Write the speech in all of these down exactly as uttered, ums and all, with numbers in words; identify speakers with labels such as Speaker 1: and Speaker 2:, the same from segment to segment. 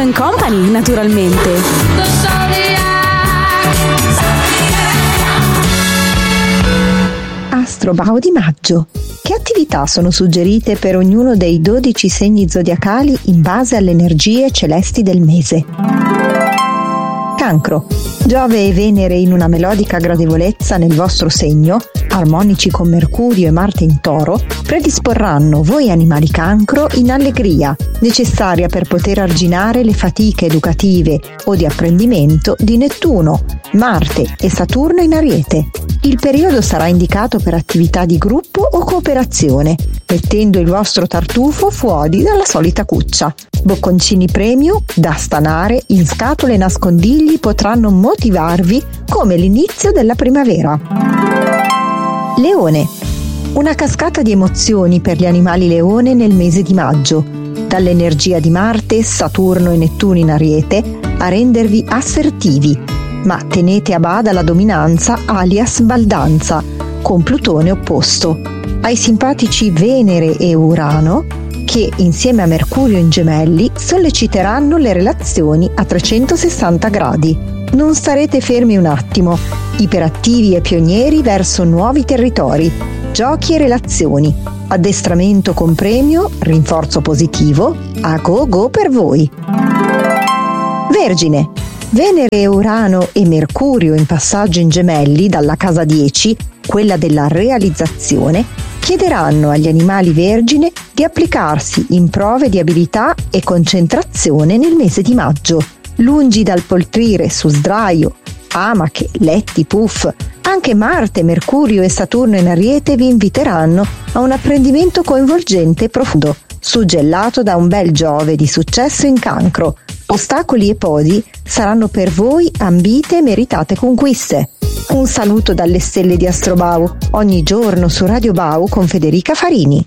Speaker 1: and Company, naturalmente.
Speaker 2: Astrobao di maggio. Che attività sono suggerite per ognuno dei dodici segni zodiacali in base alle energie celesti del mese? Cancro. Giove e Venere in una melodica gradevolezza nel vostro segno, armonici con Mercurio e Marte in Toro, predisporranno voi animali Cancro in allegria, necessaria per poter arginare le fatiche educative o di apprendimento di Nettuno, Marte e Saturno in Ariete. Il periodo sarà indicato per attività di gruppo o cooperazione, mettendo il vostro tartufo fuori dalla solita cuccia. Bocconcini premio da stanare in scatole e nascondigli potranno motivarvi come l'inizio della primavera. Leone. Una cascata di emozioni per gli animali leone nel mese di maggio, dall'energia di Marte, Saturno e Nettuno in Ariete a rendervi assertivi, ma tenete a bada la dominanza alias baldanza, con Plutone opposto, ai simpatici Venere e Urano che insieme a Mercurio in Gemelli solleciteranno le relazioni a trecentosessanta gradi. Non starete fermi un attimo, iperattivi e pionieri verso nuovi territori, giochi e relazioni, addestramento con premio, rinforzo positivo, a go go per voi. Vergine. Venere e Urano e Mercurio in passaggio in Gemelli dalla casa dieci, quella della realizzazione, chiederanno agli animali vergine di applicarsi in prove di abilità e concentrazione nel mese di maggio. Lungi dal poltrire su sdraio, amache, letti, puff, anche Marte, Mercurio e Saturno in Ariete vi inviteranno a un apprendimento coinvolgente e profondo, suggellato da un bel Giove di successo in Cancro. Ostacoli e podi saranno per voi ambite e meritate conquiste. Un saluto dalle stelle di Astrobao, ogni giorno su Radio Bau con Federica Farini.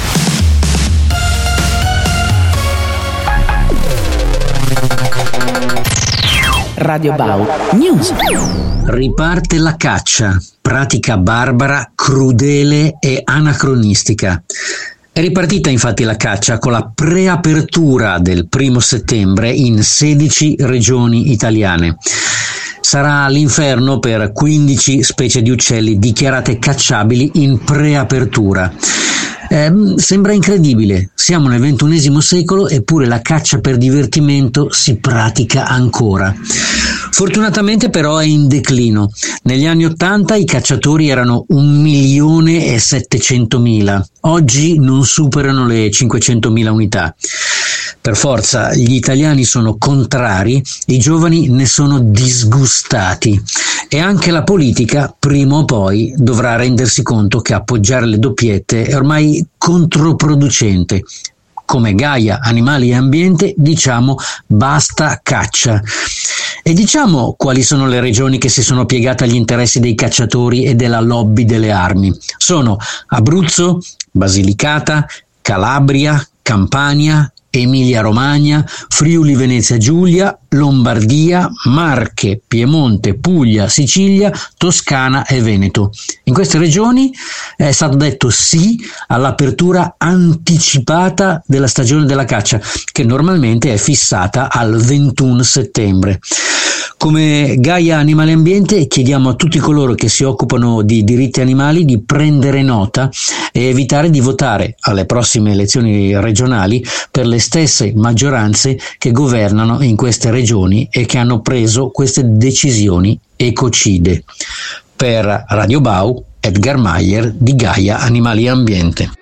Speaker 3: Radio Bau News.
Speaker 4: Riparte la caccia, pratica barbara, crudele e anacronistica. È ripartita infatti la caccia con la preapertura del primo settembre in sedici regioni italiane. Sarà l'inferno per quindici specie di uccelli dichiarate cacciabili in preapertura. Eh, sembra incredibile, siamo nel ventunesimo secolo eppure la caccia per divertimento si pratica ancora. Fortunatamente però è in declino. Negli anni Ottanta i cacciatori erano un milione e settecentomila, oggi non superano le cinquecentomila unità. Per forza, gli italiani sono contrari, i giovani ne sono disgustati e anche la politica, prima o poi, dovrà rendersi conto che appoggiare le doppiette è ormai controproducente. Come Gaia, Animali e Ambiente diciamo basta caccia. E diciamo quali sono le regioni che si sono piegate agli interessi dei cacciatori e della lobby delle armi. Sono Abruzzo, Basilicata, Calabria, Campania, Emilia-Romagna, Friuli-Venezia Giulia, Lombardia, Marche, Piemonte, Puglia, Sicilia, Toscana e Veneto. In queste regioni è stato detto sì all'apertura anticipata della stagione della caccia, che normalmente è fissata al ventuno settembre. Come Gaia Animali e Ambiente chiediamo a tutti coloro che si occupano di diritti animali di prendere nota e evitare di votare alle prossime elezioni regionali per le stesse maggioranze che governano in queste regioni e che hanno preso queste decisioni ecocide. Per Radio Bau, Edgar Meyer di Gaia Animali e Ambiente.